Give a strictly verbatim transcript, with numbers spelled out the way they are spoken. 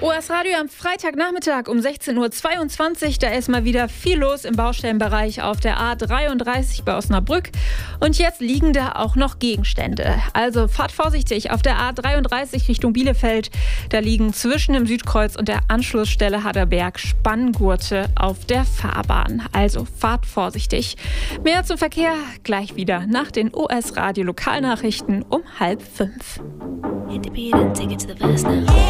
O S Radio am Freitagnachmittag um sechzehn Uhr zweiundzwanzig. Da ist mal wieder viel los im Baustellenbereich auf der A dreiunddreißig bei Osnabrück. Und jetzt liegen da auch noch Gegenstände. Also fahrt vorsichtig auf der A dreiunddreißig Richtung Bielefeld. Da liegen zwischen dem Südkreuz und der Anschlussstelle Harderberg Spanngurte auf der Fahrbahn. Also fahrt vorsichtig. Mehr zum Verkehr gleich wieder nach den O S Radio Lokalnachrichten um halb fünf. Hit the beat and take it to the verse now.